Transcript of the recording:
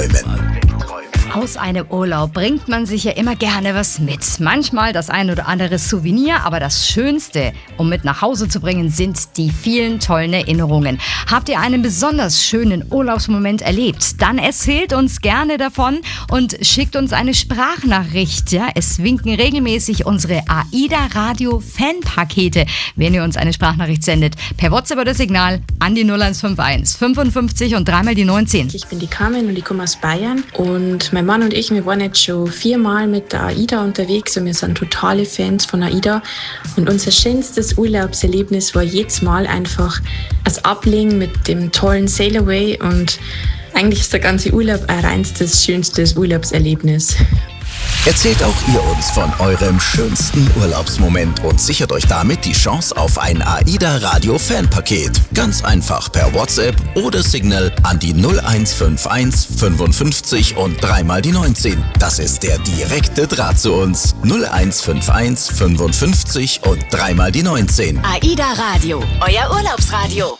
träumen. Aus einem Urlaub bringt man sich ja immer gerne was mit. Manchmal das ein oder andere Souvenir, aber das Schönste, um mit nach Hause zu bringen, sind die vielen tollen Erinnerungen. Habt ihr einen besonders schönen Urlaubsmoment erlebt? Dann erzählt uns gerne davon und schickt uns eine Sprachnachricht. Ja, es winken regelmäßig unsere AIDA-Radio-Fanpakete, wenn ihr uns eine Sprachnachricht sendet. Per WhatsApp oder Signal an die 0151 55 und dreimal die 19. Ich bin die Carmen und ich komme aus Bayern und mein Mann und ich, wir waren jetzt schon 4-mal mit der AIDA unterwegs und wir sind totale Fans von AIDA. Und unser schönstes Urlaubserlebnis war jedes Mal einfach das Ablegen mit dem tollen Sail Away und eigentlich ist der ganze Urlaub ein reinstes, schönstes Urlaubserlebnis. Erzählt auch ihr uns von eurem schönsten Urlaubsmoment und sichert euch damit die Chance auf ein AIDA-Radio-Fanpaket. Ganz einfach per WhatsApp oder Signal an die 0151 55 und dreimal die 19. Das ist der direkte Draht zu uns. 0151 55 und dreimal die 19. AIDA Radio, euer Urlaubsradio.